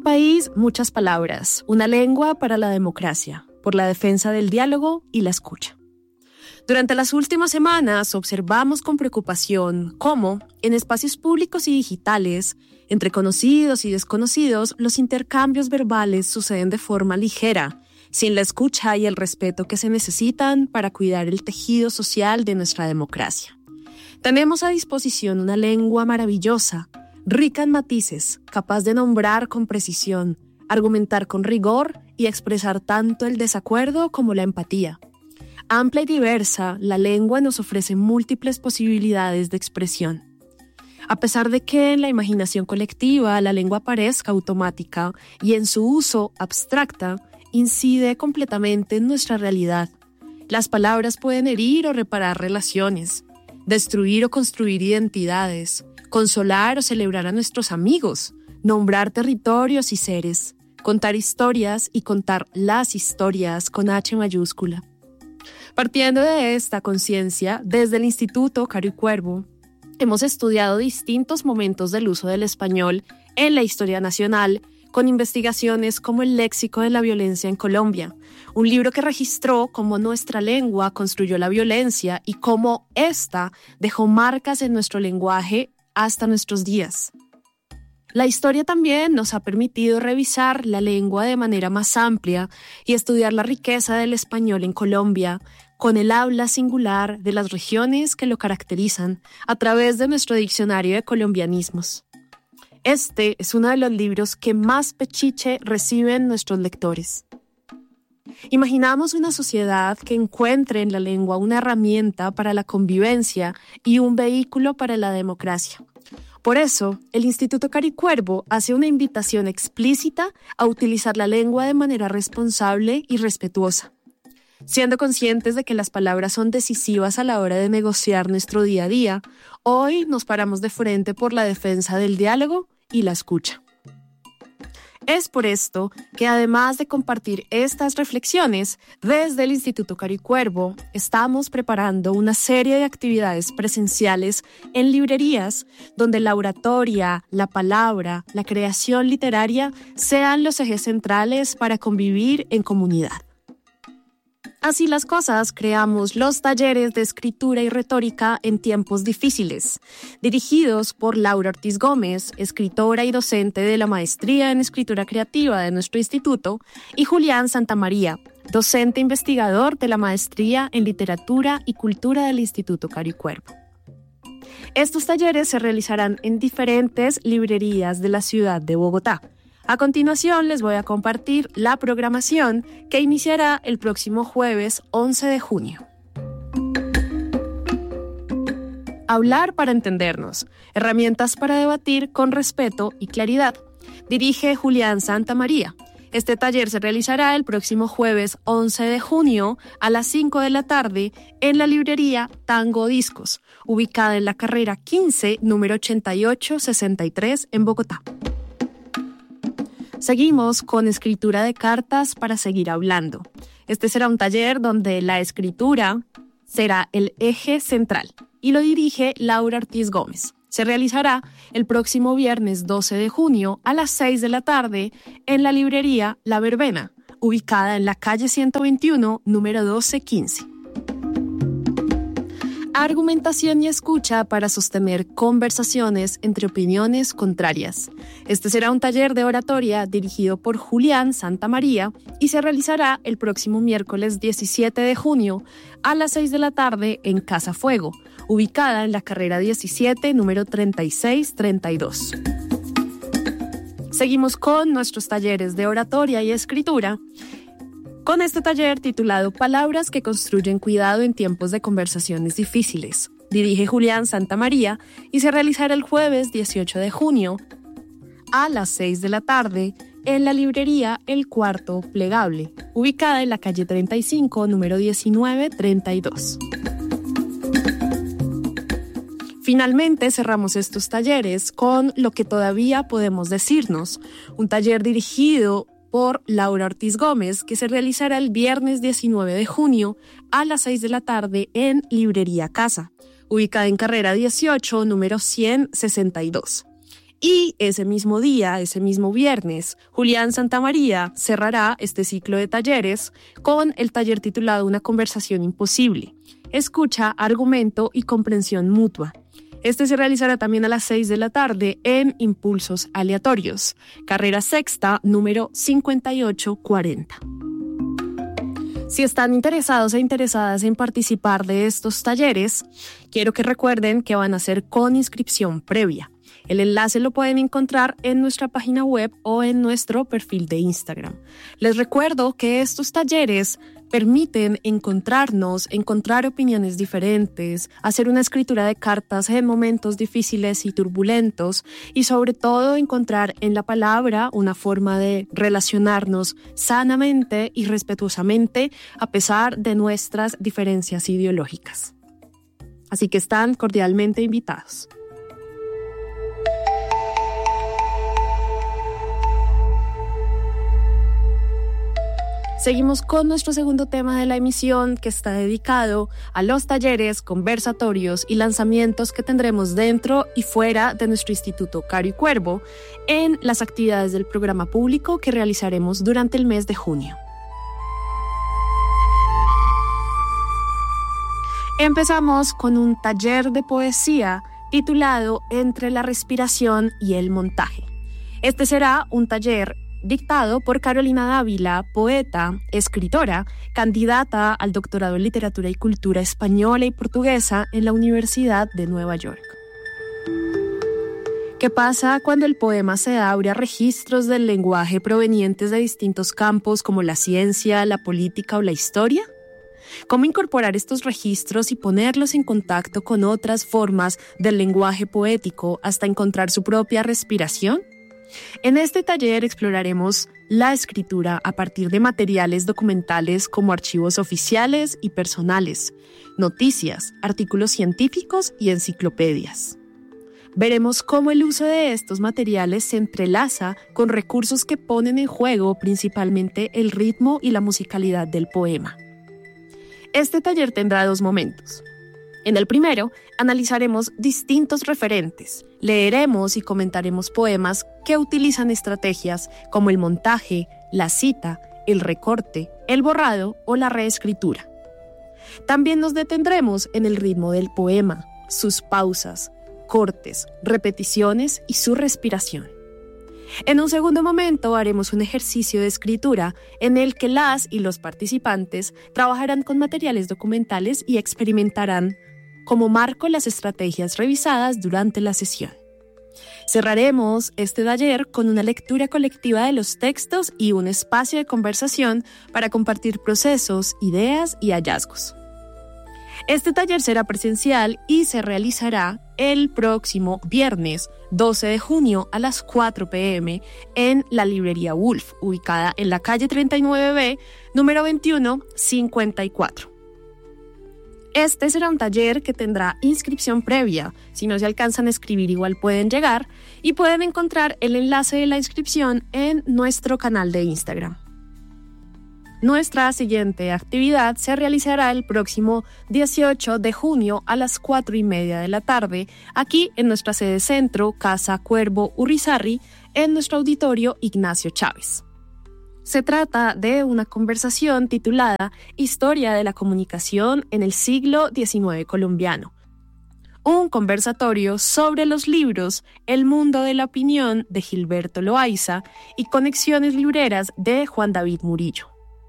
país, muchas palabras, una lengua para la democracia, por la defensa del diálogo y la escucha. Durante las últimas semanas observamos con preocupación cómo, en espacios públicos y digitales, entre conocidos y desconocidos, los intercambios verbales suceden de forma ligera, sin la escucha y el respeto que se necesitan para cuidar el tejido social de nuestra democracia. Tenemos a disposición una lengua maravillosa, rica en matices, capaz de nombrar con precisión, argumentar con rigor y expresar tanto el desacuerdo como la empatía. Amplia y diversa, la lengua nos ofrece múltiples posibilidades de expresión. A pesar de que en la imaginación colectiva la lengua parezca automática y en su uso abstracta, incide completamente en nuestra realidad. Las palabras pueden herir o reparar relaciones, destruir o construir identidades, consolar o celebrar a nuestros amigos, nombrar territorios y seres, contar historias y contar las historias con H mayúscula. Partiendo de esta conciencia, desde el Instituto Caro y Cuervo, hemos estudiado distintos momentos del uso del español en la historia nacional, con investigaciones como El léxico de la violencia en Colombia, un libro que registró cómo nuestra lengua construyó la violencia y cómo ésta dejó marcas en nuestro lenguaje hasta nuestros días. La historia también nos ha permitido revisar la lengua de manera más amplia y estudiar la riqueza del español en Colombia, con el habla singular de las regiones que lo caracterizan a través de nuestro diccionario de colombianismos. Este es uno de los libros que más pechiche reciben nuestros lectores. Imaginamos una sociedad que encuentre en la lengua una herramienta para la convivencia y un vehículo para la democracia. Por eso, el Instituto Caro y Cuervo hace una invitación explícita a utilizar la lengua de manera responsable y respetuosa. Siendo conscientes de que las palabras son decisivas a la hora de negociar nuestro día a día, hoy nos paramos de frente por la defensa del diálogo y la escucha. Es por esto que, además de compartir estas reflexiones, desde el Instituto Caro y Cuervo estamos preparando una serie de actividades presenciales en librerías donde la oratoria, la palabra, la creación literaria sean los ejes centrales para convivir en comunidad. Así las cosas, creamos los talleres de escritura y retórica en tiempos difíciles, dirigidos por Laura Ortiz Gómez, escritora y docente de la Maestría en Escritura Creativa de nuestro instituto, y Julián Santamaría, docente investigador de la Maestría en Literatura y Cultura del Instituto Caro y Cuervo. Estos talleres se realizarán en diferentes librerías de la ciudad de Bogotá. A continuación les voy a compartir la programación que iniciará el próximo jueves 11 de junio. Hablar para entendernos. Herramientas para debatir con respeto y claridad. Dirige Julián Santamaría. Este taller se realizará el próximo jueves 11 de junio a las 5 de la tarde en la librería Tango Discos, ubicada en la carrera 15, número 8863 en Bogotá. Seguimos con escritura de cartas para seguir hablando. Este será un taller donde la escritura será el eje central y lo dirige Laura Ortiz Gómez. Se realizará el próximo viernes 12 de junio a las 6 de la tarde en la librería La Verbena, ubicada en la calle 121, número 1215. Argumentación y escucha para sostener conversaciones entre opiniones contrarias. Este será un taller de oratoria dirigido por Julián Santamaría y se realizará el próximo miércoles 17 de junio a las 6 de la tarde en Casa Fuego, ubicada en la carrera 17, número 3632. Seguimos con nuestros talleres de oratoria y escritura, con este taller titulado Palabras que construyen cuidado en tiempos de conversaciones difíciles. Dirige Julián Santamaría y se realizará el jueves 18 de junio a las 6 de la tarde en la librería El Cuarto Plegable, ubicada en la calle 35, número 1932. Finalmente cerramos estos talleres con Lo que todavía podemos decirnos, un taller dirigido por Laura Ortiz Gómez, que se realizará el viernes 19 de junio a las 6 de la tarde en Librería Casa, ubicada en carrera 18, número 162. Y ese mismo día, ese mismo viernes, Julián Santamaría cerrará este ciclo de talleres con el taller titulado Una conversación imposible. Escucha, argumento y comprensión mutua. Este se realizará también a las 6 de la tarde en Impulsos Aleatorios, carrera sexta, número 5840. Si están interesados e interesadas en participar de estos talleres, quiero que recuerden que van a ser con inscripción previa. El enlace lo pueden encontrar en nuestra página web o en nuestro perfil de Instagram. Les recuerdo que estos talleres permiten encontrarnos, encontrar opiniones diferentes, hacer una escritura de cartas en momentos difíciles y turbulentos y sobre todo encontrar en la palabra una forma de relacionarnos sanamente y respetuosamente a pesar de nuestras diferencias ideológicas. Así que están cordialmente invitados. Seguimos con nuestro segundo tema de la emisión, que está dedicado a los talleres, conversatorios y lanzamientos que tendremos dentro y fuera de nuestro Instituto Caro y Cuervo en las actividades del programa público que realizaremos durante el mes de junio. Empezamos con un taller de poesía titulado Entre la respiración y el montaje. Este será un taller dictado por Carolina Dávila, poeta, escritora, candidata al doctorado en Literatura y Cultura Española y Portuguesa en la Universidad de Nueva York. ¿Qué pasa cuando el poema se abre a registros del lenguaje provenientes de distintos campos como la ciencia, la política o la historia? ¿Cómo incorporar estos registros y ponerlos en contacto con otras formas del lenguaje poético hasta encontrar su propia respiración? En este taller exploraremos la escritura a partir de materiales documentales como archivos oficiales y personales, noticias, artículos científicos y enciclopedias. Veremos cómo el uso de estos materiales se entrelaza con recursos que ponen en juego principalmente el ritmo y la musicalidad del poema. Este taller tendrá 2 momentos. En el primero, analizaremos distintos referentes, leeremos y comentaremos poemas que utilizan estrategias como el montaje, la cita, el recorte, el borrado o la reescritura. También nos detendremos en el ritmo del poema, sus pausas, cortes, repeticiones y su respiración. En un segundo momento haremos un ejercicio de escritura en el que las y los participantes trabajarán con materiales documentales y experimentarán como marco las estrategias revisadas durante la sesión. Cerraremos este taller con una lectura colectiva de los textos y un espacio de conversación para compartir procesos, ideas y hallazgos. Este taller será presencial y se realizará el próximo viernes 12 de junio a las 4 p.m. en la librería Wolf, ubicada en la calle 39B, número 2154. Este será un taller que tendrá inscripción previa. Si no se alcanzan a escribir, igual pueden llegar y pueden encontrar el enlace de la inscripción en nuestro canal de Instagram. Nuestra siguiente actividad se realizará el próximo 18 de junio a las 4:30 de la tarde, aquí en nuestra sede centro, Casa Cuervo Urrizarry, en nuestro auditorio Ignacio Chávez. Se trata de una conversación titulada Historia de la comunicación en el siglo XIX colombiano. Un conversatorio sobre los libros El mundo de la opinión de Gilberto Loaiza y Conexiones libreras de Juan David Murillo.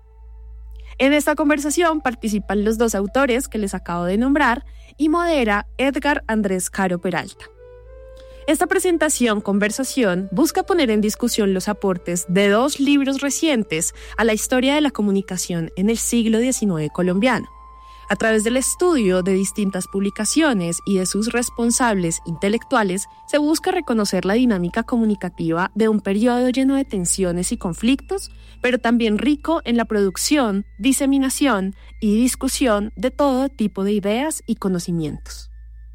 En esta conversación participan los 2 autores que les acabo de nombrar y modera Edgar Andrés Caro Peralta. Esta conversación, busca poner en discusión los aportes de 2 libros recientes a la historia de la comunicación en el siglo XIX colombiano. A través del estudio de distintas publicaciones y de sus responsables intelectuales, se busca reconocer la dinámica comunicativa de un periodo lleno de tensiones y conflictos, pero también rico en la producción, diseminación y discusión de todo tipo de ideas y conocimientos.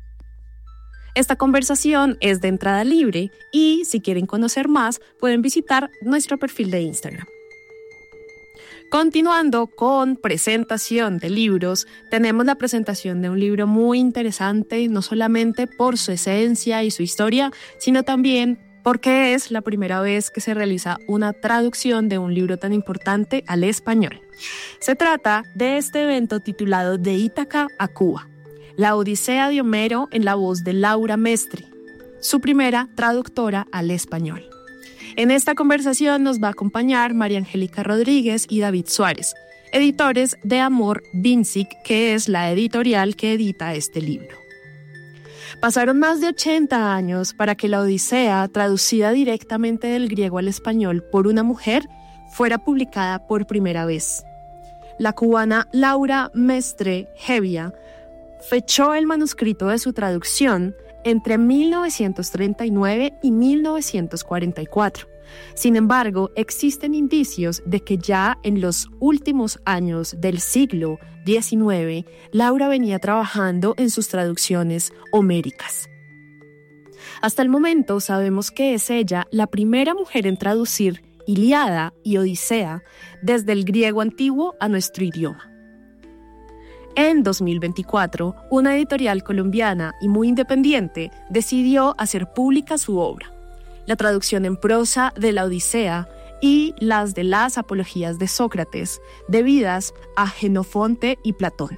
Esta conversación es de entrada libre y, si quieren conocer más, pueden visitar nuestro perfil de Instagram. Continuando con presentación de libros, tenemos la presentación de un libro muy interesante, no solamente por su esencia y su historia, sino también porque es la primera vez que se realiza una traducción de un libro tan importante al español. Se trata de este evento titulado De Ítaca a Cuba, la Odisea de Homero en la voz de Laura Mestre, su primera traductora al español. En esta conversación nos va a acompañar María Angélica Rodríguez y David Suárez, editores de Amor Vincic, que es la editorial que edita este libro. Pasaron más de 80 años para que la Odisea, traducida directamente del griego al español por una mujer, fuera publicada por primera vez. La cubana Laura Mestre Hevia fechó el manuscrito de su traducción entre 1939 y 1944. Sin embargo, existen indicios de que ya en los últimos años del siglo XIX, Laura venía trabajando en sus traducciones homéricas. Hasta el momento sabemos que es ella la primera mujer en traducir Ilíada y Odisea desde el griego antiguo a nuestro idioma. En 2024, una editorial colombiana y muy independiente decidió hacer pública su obra, la traducción en prosa de la Odisea y las de las apologías de Sócrates, debidas a Jenofonte y Platón.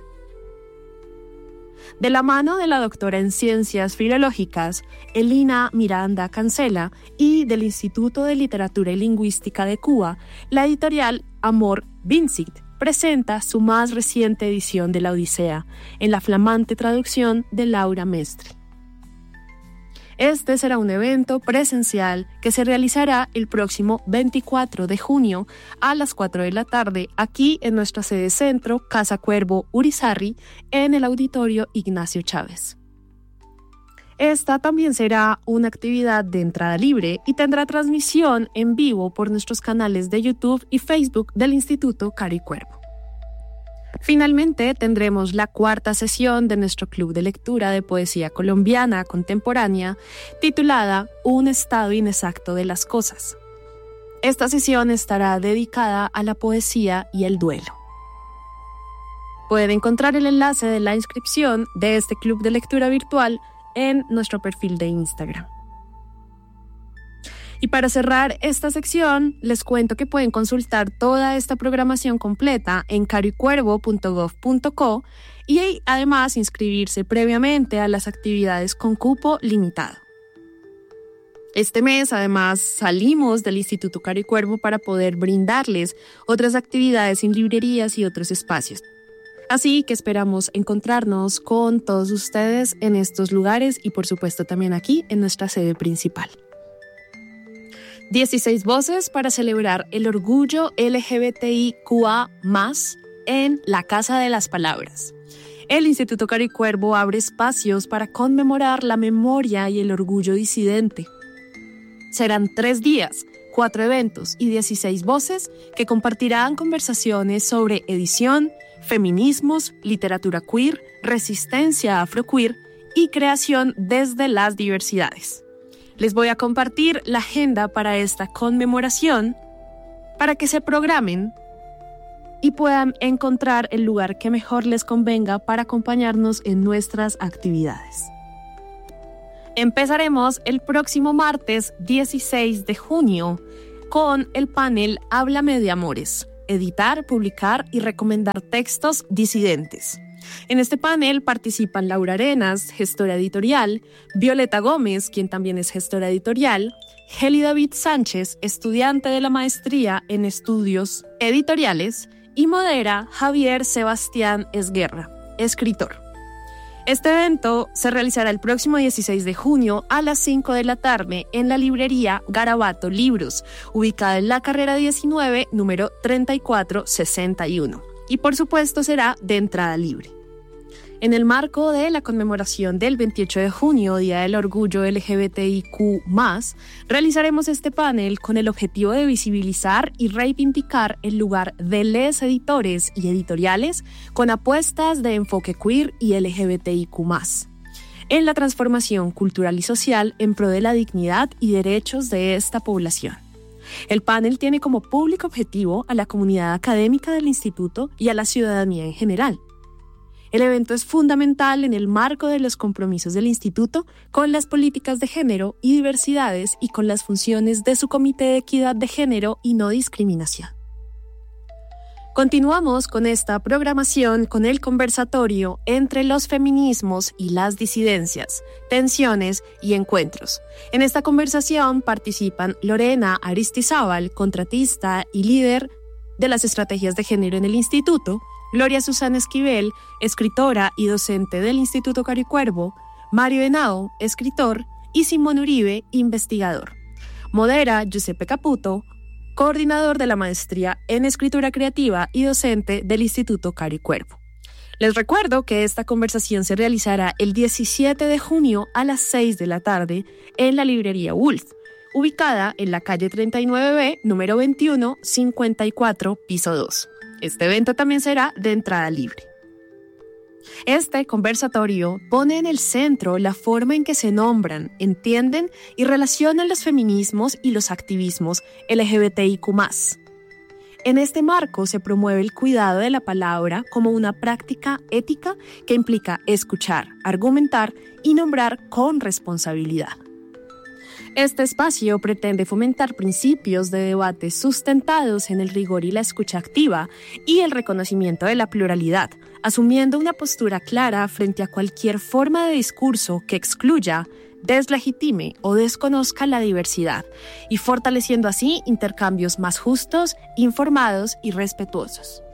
De la mano de la doctora en Ciencias Filológicas, Elina Miranda Cancela, y del Instituto de Literatura y Lingüística de Cuba, la editorial Amor Vincic presenta su más reciente edición de la Odisea, en la flamante traducción de Laura Mestre. Este será un evento presencial que se realizará el próximo 24 de junio a las 4 de la tarde aquí en nuestra sede centro, Casa Cuervo Urizarry, en el Auditorio Ignacio Chávez. Esta también será una actividad de entrada libre y tendrá transmisión en vivo por nuestros canales de YouTube y Facebook del Instituto Caro y Cuervo. Finalmente, tendremos la cuarta sesión de nuestro club de lectura de poesía colombiana contemporánea, titulada Un estado inexacto de las cosas. Esta sesión estará dedicada a la poesía y el duelo. Pueden encontrar el enlace de la inscripción de este club de lectura virtual en nuestro perfil de Instagram. Y para cerrar esta sección, les cuento que pueden consultar toda esta programación completa en caroycuervo.gov.co y además inscribirse previamente a las actividades con cupo limitado. Este mes, además, salimos del Instituto Caro y Cuervo para poder brindarles otras actividades en librerías y otros espacios. Así que esperamos encontrarnos con todos ustedes en estos lugares y por supuesto también aquí en nuestra sede principal. 16 voces para celebrar el orgullo LGBTIQA+, en la Casa de las Palabras. El Instituto Caro y Cuervo abre espacios para conmemorar la memoria y el orgullo disidente. Serán 3 días, 4 eventos y 16 voces que compartirán conversaciones sobre edición, feminismos, literatura queer, resistencia afroqueer y creación desde las diversidades. Les voy a compartir la agenda para esta conmemoración para que se programen y puedan encontrar el lugar que mejor les convenga para acompañarnos en nuestras actividades. Empezaremos el próximo martes 16 de junio con el panel Háblame de Amores, editar, publicar y recomendar textos disidentes. En este panel participan Laura Arenas, gestora editorial, Violeta Gómez, quien también es gestora editorial, Heli David Sánchez, estudiante de la maestría en estudios editoriales, y modera Javier Sebastián Esguerra, escritor. Este evento se realizará el próximo 16 de junio a las 5 de la tarde en la librería Garabato Libros, ubicada en la carrera 19, número 3461. Y por supuesto será de entrada libre. En el marco de la conmemoración del 28 de junio, Día del Orgullo LGBTIQ+, realizaremos este panel con el objetivo de visibilizar y reivindicar el lugar de les editores y editoriales con apuestas de enfoque queer y LGBTIQ+, en la transformación cultural y social en pro de la dignidad y derechos de esta población. El panel tiene como público objetivo a la comunidad académica del instituto y a la ciudadanía en general. El evento es fundamental en el marco de los compromisos del instituto con las políticas de género y diversidades y con las funciones de su Comité de Equidad de Género y No Discriminación. Continuamos con esta programación con el conversatorio entre los feminismos y las disidencias, tensiones y encuentros. En esta conversación participan Lorena Aristizábal, contratista y líder de las estrategias de género en el instituto, Gloria Susana Esquivel, escritora y docente del Instituto Caricuervo, Mario Henao, escritor, y Simón Uribe, investigador. Modera Giuseppe Caputo, coordinador de la maestría en escritura creativa y docente del Instituto Caricuervo. Les recuerdo que esta conversación se realizará el 17 de junio a las 6 de la tarde en la librería Wolf, ubicada en la calle 39B, número 21, 54, piso 2. Este evento también será de entrada libre. Este conversatorio pone en el centro la forma en que se nombran, entienden y relacionan los feminismos y los activismos LGBTIQ+. En este marco se promueve el cuidado de la palabra como una práctica ética que implica escuchar, argumentar y nombrar con responsabilidad. Este espacio pretende fomentar principios de debate sustentados en el rigor y la escucha activa y el reconocimiento de la pluralidad, asumiendo una postura clara frente a cualquier forma de discurso que excluya, deslegitime o desconozca la diversidad y fortaleciendo así intercambios más justos, informados y respetuosos.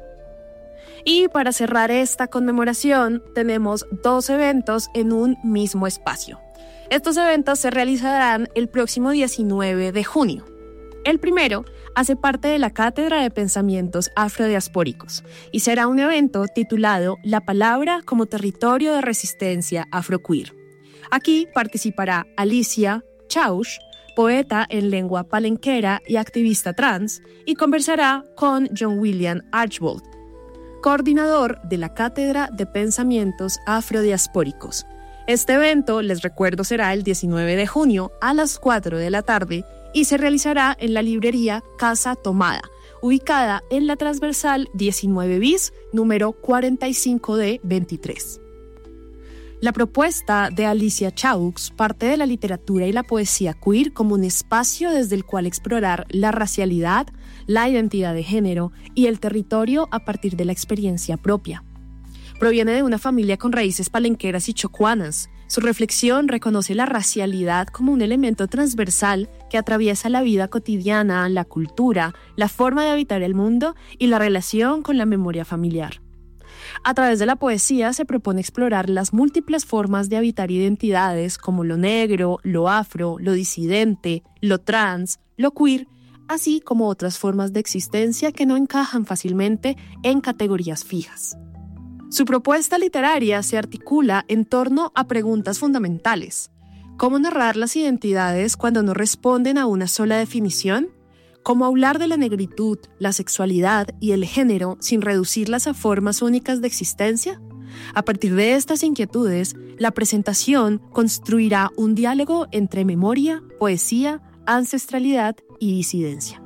Y para cerrar esta conmemoración, tenemos 2 eventos en un mismo espacio. Estos eventos se realizarán el próximo 19 de junio. El primero hace parte de la Cátedra de Pensamientos Afrodiaspóricos y será un evento titulado La palabra como territorio de resistencia afroqueer. Aquí participará Alicia Chauch, poeta en lengua palenquera y activista trans, y conversará con John William Archbold, coordinador de la Cátedra de Pensamientos Afrodiaspóricos. Este evento, les recuerdo, será el 19 de junio a las 4 de la tarde y se realizará en la librería Casa Tomada, ubicada en la transversal 19 bis, número 45D 23. La propuesta de Alicia Chaux parte de la literatura y la poesía queer como un espacio desde el cual explorar la racialidad, la identidad de género y el territorio a partir de la experiencia propia. Proviene de una familia con raíces palenqueras y chocuanas. Su reflexión reconoce la racialidad como un elemento transversal que atraviesa la vida cotidiana, la cultura, la forma de habitar el mundo y la relación con la memoria familiar. A través de la poesía se propone explorar las múltiples formas de habitar identidades como lo negro, lo afro, lo disidente, lo trans, lo queer, así como otras formas de existencia que no encajan fácilmente en categorías fijas. Su propuesta literaria se articula en torno a preguntas fundamentales. ¿Cómo narrar las identidades cuando no responden a una sola definición? ¿Cómo hablar de la negritud, la sexualidad y el género sin reducirlas a formas únicas de existencia? A partir de estas inquietudes, la presentación construirá un diálogo entre memoria, poesía, ancestralidad y disidencia.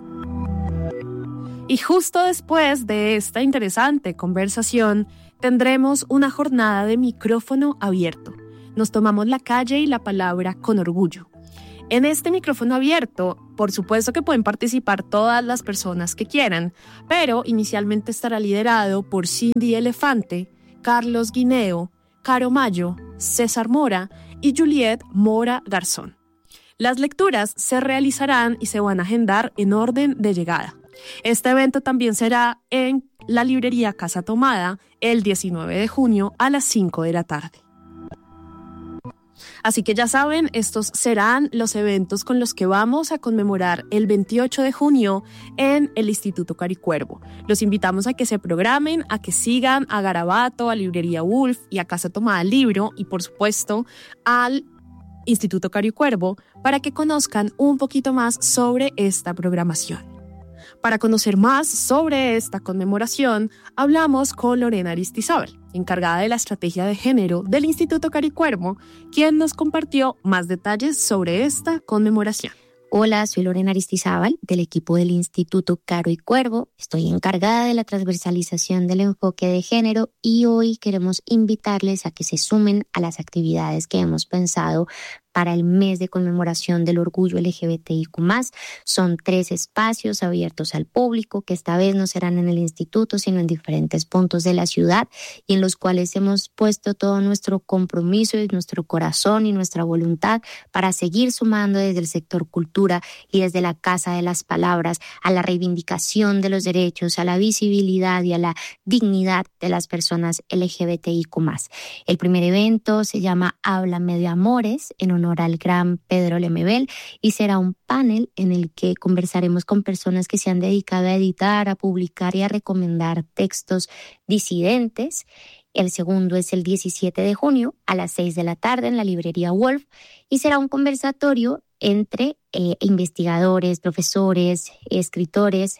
Y justo después de esta interesante conversación, tendremos una jornada de micrófono abierto. Nos tomamos la calle y la palabra con orgullo. En este micrófono abierto, por supuesto que pueden participar todas las personas que quieran, pero inicialmente estará liderado por Cindy Elefante, Carlos Guineo, Caro Mayo, César Mora y Juliet Mora Garzón. Las lecturas se realizarán y se van a agendar en orden de llegada. Este evento también será en la librería Casa Tomada el 19 de junio a las 5 de la tarde. Así que ya saben, estos serán los eventos con los que vamos a conmemorar el 28 de junio en el Instituto Caricuervo. Los invitamos a que se programen, a que sigan a Garabato, a Librería Wolf y a Casa Tomada Libro y por supuesto al Instituto Caricuervo para que conozcan un poquito más sobre esta programación. Para conocer más sobre esta conmemoración, hablamos con Lorena Aristizábal, encargada de la estrategia de género del Instituto Caricuervo, quien nos compartió más detalles sobre esta conmemoración. Hola, soy Lorena Aristizábal del equipo del Instituto Caro y Cuervo. Estoy encargada de la transversalización del enfoque de género y hoy queremos invitarles a que se sumen a las actividades que hemos pensado para el mes de conmemoración del orgullo LGBTIQ+. Son 3 espacios abiertos al público que esta vez no serán en el instituto, sino en diferentes puntos de la ciudad y en los cuales hemos puesto todo nuestro compromiso y nuestro corazón y nuestra voluntad para seguir sumando desde el sector cultura y desde la Casa de las Palabras a la reivindicación de los derechos, a la visibilidad y a la dignidad de las personas LGBTIQ+. El primer evento se llama Háblame de Amores, en honor al gran Pedro Lemebel, y será un panel en el que conversaremos con personas que se han dedicado a editar, a publicar y a recomendar textos disidentes. El segundo es el 17 de junio a las 6 de la tarde en la librería Wolf y será un conversatorio entre investigadores, profesores, escritores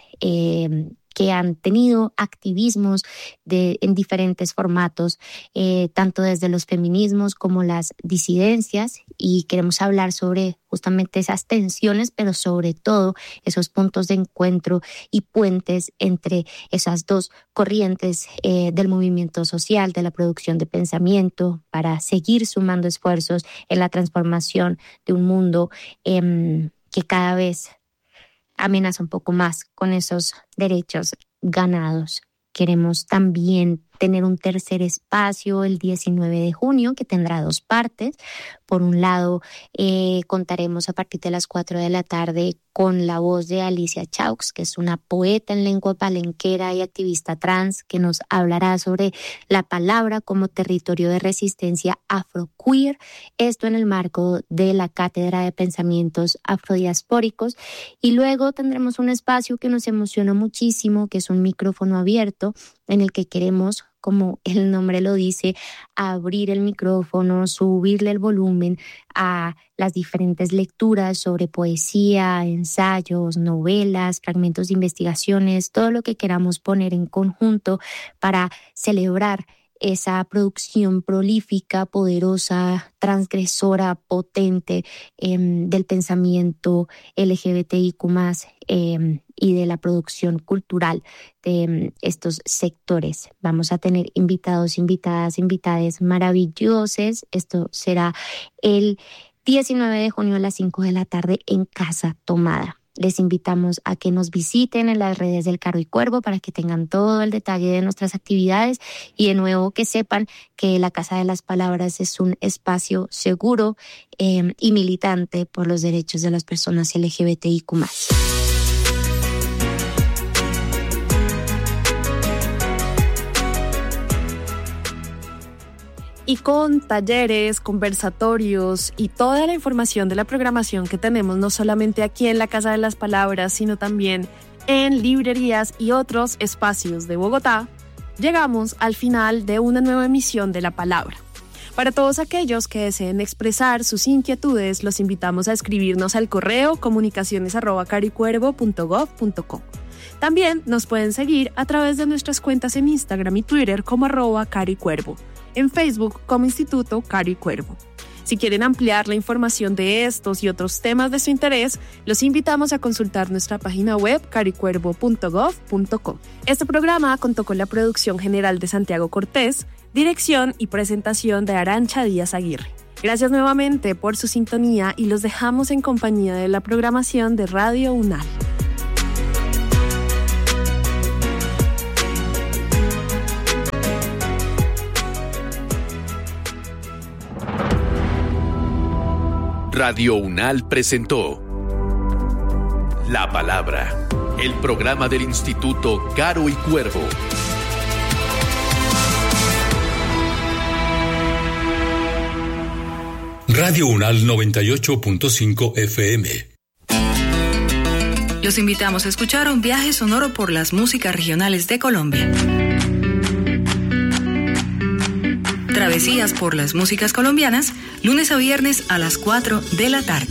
que han tenido activismos en diferentes formatos, tanto desde los feminismos como las disidencias, y queremos hablar sobre justamente esas tensiones, pero sobre todo esos puntos de encuentro y puentes entre esas dos corrientes del movimiento social, de la producción de pensamiento, para seguir sumando esfuerzos en la transformación de un mundo que cada vez amenaza un poco más con esos derechos ganados. Queremos también tener un tercer espacio el 19 de junio que tendrá 2 partes. Por un lado, contaremos a partir de las 4 de la tarde con la voz de Alicia Chaux, que es una poeta en lengua palenquera y activista trans, que nos hablará sobre la palabra como territorio de resistencia afroqueer, esto en el marco de la Cátedra de Pensamientos Afrodiaspóricos. Y luego tendremos un espacio que nos emociona muchísimo, que es un micrófono abierto, en el que queremos, como el nombre lo dice, abrir el micrófono, subirle el volumen a las diferentes lecturas sobre poesía, ensayos, novelas, fragmentos de investigaciones, todo lo que queramos poner en conjunto para celebrar esa producción prolífica, poderosa, transgresora, potente del pensamiento LGBTIQ+, y de la producción cultural de estos sectores. Vamos a tener invitados, invitades maravillosas. Esto será el 19 de junio a las 5 de la tarde en Casa Tomada. Les invitamos a que nos visiten en las redes del Caro y Cuervo para que tengan todo el detalle de nuestras actividades y de nuevo que sepan que la Casa de las Palabras es un espacio seguro y militante por los derechos de las personas LGBTIQ+. Y con talleres, conversatorios y toda la información de la programación que tenemos no solamente aquí en la Casa de las Palabras, sino también en librerías y otros espacios de Bogotá, llegamos al final de una nueva emisión de La Palabra. Para todos aquellos que deseen expresar sus inquietudes, los invitamos a escribirnos al correo comunicaciones@caricuervo.gov.co. También nos pueden seguir a través de nuestras cuentas en Instagram y Twitter como @caricuervo. En Facebook como Instituto Caro y Cuervo. Si quieren ampliar la información de estos y otros temas de su interés, los invitamos a consultar nuestra página web caricuervo.gov.co. Este programa contó con la producción general de Santiago Cortés, dirección y presentación de Arancha Díaz Aguirre. Gracias nuevamente por su sintonía y los dejamos en compañía de la programación de Radio UNAL. Radio UNAL presentó La Palabra, el programa del Instituto Caro y Cuervo. Radio UNAL 98.5 FM. Los invitamos a escuchar un viaje sonoro por las músicas regionales de Colombia. Travesías por las músicas colombianas, lunes a viernes a las 4 de la tarde.